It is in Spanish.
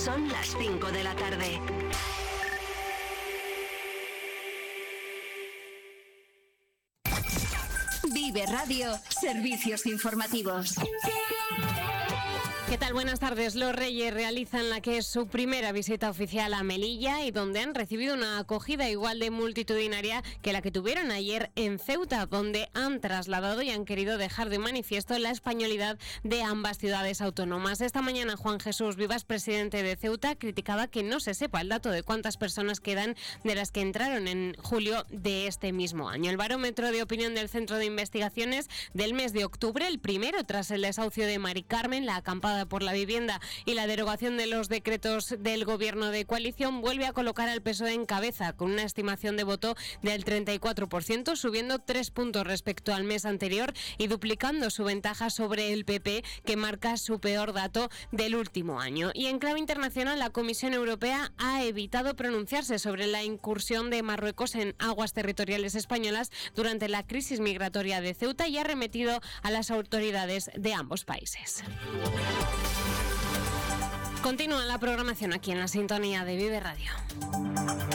Son las 5 de la tarde. Vive Radio, servicios informativos. ¿Qué tal? Buenas tardes. Los Reyes realizan la que es su primera visita oficial a Melilla y donde han recibido una acogida igual de multitudinaria que la que tuvieron ayer en Ceuta, donde han trasladado y han querido dejar de manifiesto la españolidad de ambas ciudades autónomas. Esta mañana Juan Jesús Vivas, presidente de Ceuta, criticaba que no se sepa el dato de cuántas personas quedan de las que entraron en julio de este mismo año. El barómetro de opinión del Centro de Investigaciones del mes de octubre, el primero tras el desahucio de Mari Carmen, la acampada por la vivienda y la derogación de los decretos del gobierno de coalición, vuelve a colocar al PSOE en cabeza con una estimación de voto del 34%, subiendo 3 puntos respecto al mes anterior y duplicando su ventaja sobre el PP, que marca su peor dato del último año. Y en clave internacional, la Comisión Europea ha evitado pronunciarse sobre la incursión de Marruecos en aguas territoriales españolas durante la crisis migratoria de Ceuta y ha remitido a las autoridades de ambos países. Continúa la programación aquí en la sintonía de Vive Radio.